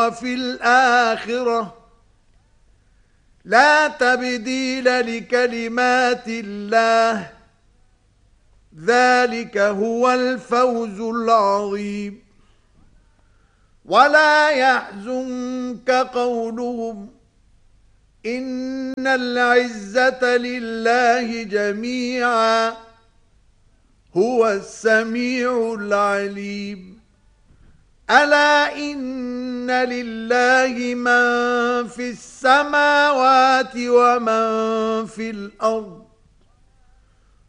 وفي الآخرة لا تبديل لكلمات الله ذلك هو الفوز العظيم ولا يحزنك قولهم إن العزة لله جميعا هو السميع العليم ألا إن لله من في السماوات ومن في الأرض